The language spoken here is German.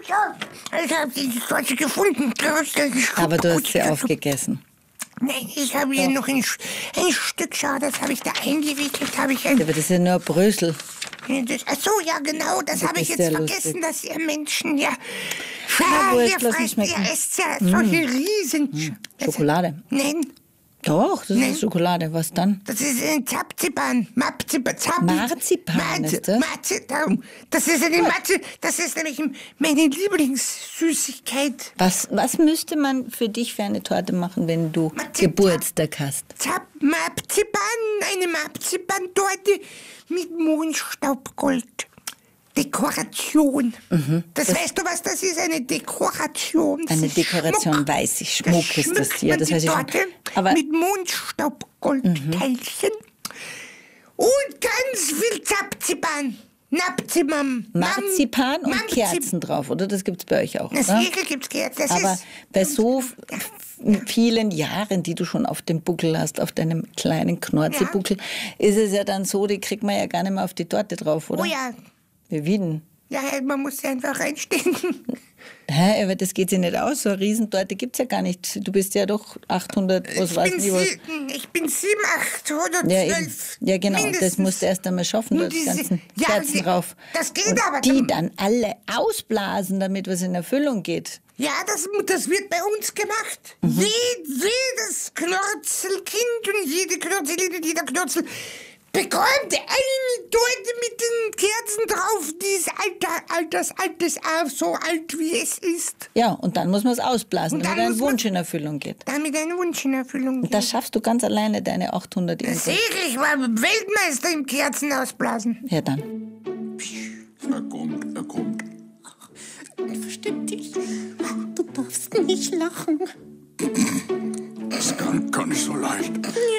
Ja, ich habe die Torte gefunden. Aber du hast sie aufgegessen. Nein, ich habe hier noch ein Stück, schau, das habe ich da eingewickelt, habe ich Ja, aber das ist ja nur Brösel. Ach so, ja genau, das habe ich ist jetzt sehr vergessen, lustig. dass ihr Menschen, ja. Na, Ihr wurscht, lass mich fresst, ihr schmecken. esst ja solche Riesen... Schokolade. Nein, Doch, das ist Schokolade. Was dann? das ist ein Marzipan. Marzipan ist das? Das ist eine Matze, das ist nämlich meine Lieblingssüßigkeit. Was müsste man für dich für eine Torte machen, wenn du Geburtstag hast? Eine Marzipan-Torte mit Mohnstaubgold. Dekoration. Das weißt du, was das ist? Eine Dekoration. Das Eine ist Dekoration, Schmuck. weiß ich. Schmuck ist das. Ja, das weiß ich schon. Torte Aber mit Mohnstaubgoldteilchen und ganz viel Marzipan und Kerzen drauf, oder? Das gibt's bei euch auch, oder? Sicher gibt's Kerzen. Aber bei so vielen Jahren, die du schon auf dem Buckel hast, auf deinem kleinen Knorzelbuckel, ist es ja dann so, die kriegt man ja gar nicht mehr auf die Torte drauf, oder? Oh ja. Wie denn? Ja, man muss sie einfach reinstecken. Hä, aber das geht sich nicht aus. So eine Riesentorte gibt's ja gar nicht. Du bist ja doch 800, was weiß ich was. Ich bin 7, 812. Ja, genau. Mindestens. Das musst du erst einmal schaffen, da die ganzen Kerzen drauf. Das geht und aber. die dann alle ausblasen, damit was in Erfüllung geht. Ja, das wird bei uns gemacht. Jedes Knurzelkind und jeder Knurzel bekommt eine Torte mit den Kerzen drauf, die ist altes, so alt wie es ist. Ja, und dann muss man es ausblasen, Und damit dann ein muss man- Wunsch in Erfüllung geht. Damit ein Wunsch in Erfüllung geht. Das schaffst du ganz alleine, deine 800 irgendwas. Sicher, ich war Weltmeister im Kerzen ausblasen. Ja, dann. Er kommt. Versteck dich. Du darfst nicht lachen. Das kann nicht so leicht.